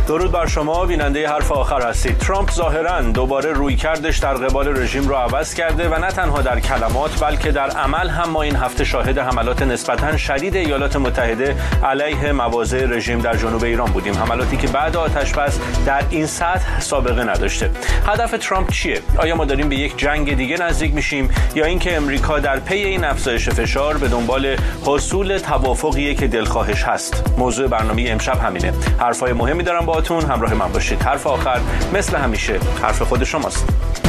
درود بر شما بیننده حرف آخر هستید. ترامپ ظاهراً دوباره رویکردش در قبال رژیم را عوض کرده و نه تنها در کلمات بلکه در عمل هم ما این هفته شاهد حملات نسبتاً شدید ایالات متحده علیه مواضع رژیم در جنوب ایران بودیم. حملاتی که بعد آتش‌بس در این سطح سابقه نداشته. هدف ترامپ چیه؟ آیا ما داریم به یک جنگ دیگه نزدیک میشیم یا اینکه امریکا در پی این افزایش فشار به دنبال حصول توافقیه که دلخواهش هست؟ موضوع برنامه امشب همینه. حرفای مهمی دارم باهاتون، همراه من باشید. حرف آخر مثل همیشه حرف خود شماست.